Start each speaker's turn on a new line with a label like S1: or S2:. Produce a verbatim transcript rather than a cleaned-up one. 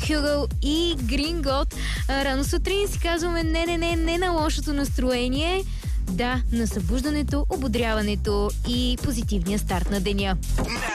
S1: Хюгъл и Грингот. Рано сутрин си казваме не, не, не, не на лошото настроение. Да, на събуждането, ободряването и позитивния старт на деня.